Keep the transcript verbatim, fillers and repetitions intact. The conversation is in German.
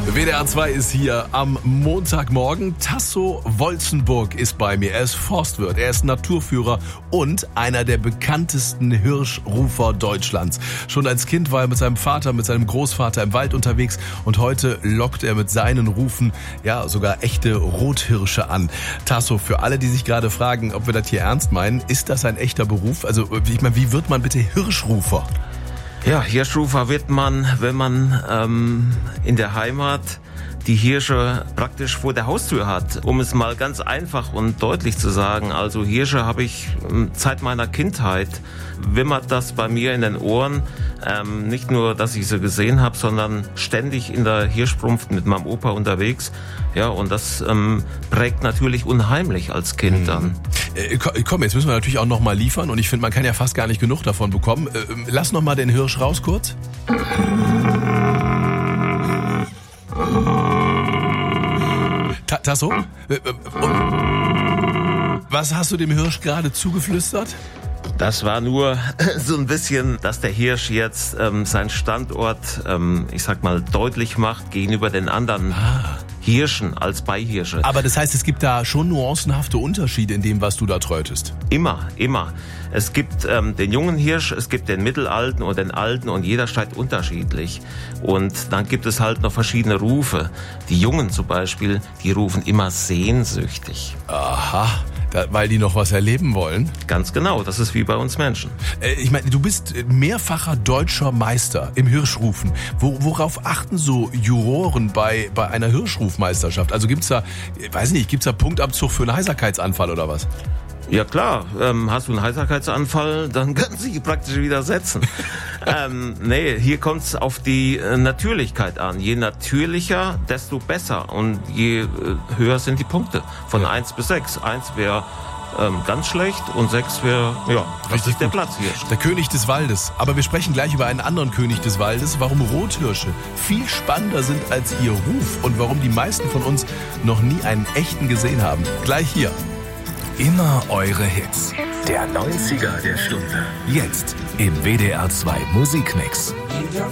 W D R zwei ist hier am Montagmorgen. Tasso Wolzenburg ist bei mir. Er ist Forstwirt, er ist Naturführer und einer der bekanntesten Hirschrufer Deutschlands. Schon als Kind war er mit seinem Vater, mit seinem Großvater im Wald unterwegs und heute lockt er mit seinen Rufen ja sogar echte Rothirsche an. Tasso, für alle, die sich gerade fragen, ob wir das hier ernst meinen, ist das ein echter Beruf? Also ich meine, wie wird man bitte Hirschrufer? Ja, Hirschrufer wird man, wenn man ähm, in der Heimat die Hirsche praktisch vor der Haustür hat, um es mal ganz einfach und deutlich zu sagen. Also Hirsche habe ich seit meiner Kindheit, wimmert das bei mir in den Ohren. Ähm, nicht nur, dass ich sie gesehen habe, sondern ständig in der Hirschbrunft mit meinem Opa unterwegs. Ja, und das ähm, prägt natürlich unheimlich als Kind dann. Äh, komm, jetzt müssen wir natürlich auch noch mal liefern und ich finde, man kann ja fast gar nicht genug davon bekommen. Äh, lass noch mal den Hirsch raus kurz. Tasso? Was hast du dem Hirsch gerade zugeflüstert? Das war nur so ein bisschen, dass der Hirsch jetzt ähm, seinen Standort, ähm, ich sag mal, deutlich macht gegenüber den anderen ah. Hirschen als Beihirsche. Aber das heißt, es gibt da schon nuancenhafte Unterschiede in dem, was du da trötest? Immer, immer. Es gibt ähm, den jungen Hirsch, es gibt den mittelalten und den alten und jeder schreit unterschiedlich. Und dann gibt es halt noch verschiedene Rufe. Die Jungen zum Beispiel, die rufen immer sehnsüchtig. Aha. Da, weil die noch was erleben wollen? Ganz genau, das ist wie bei uns Menschen. Äh, ich meine, du bist mehrfacher deutscher Meister im Hirschrufen. Wo, worauf achten so Juroren bei, bei einer Hirschrufmeisterschaft? Also gibt's da, weiß nicht, gibt's da Punktabzug für einen Heiserkeitsanfall oder was? Ja klar, ähm, hast du einen Heiserkeitsanfall, dann können sie praktisch wieder setzen. ähm, nee, hier kommt es auf die äh, Natürlichkeit an. Je natürlicher, desto besser. Und je äh, höher sind die Punkte. Von ja. eins bis sechs. eins wäre ähm, ganz schlecht und sechs wäre, ja, das ist der Platz hier. Der König des Waldes. Aber wir sprechen gleich über einen anderen König des Waldes. Warum Rothirsche viel spannender sind als ihr Ruf und warum die meisten von uns noch nie einen echten gesehen haben. Gleich hier. Immer eure Hits. Der neunziger der Stunde. Jetzt im W D R zwei Musikmix.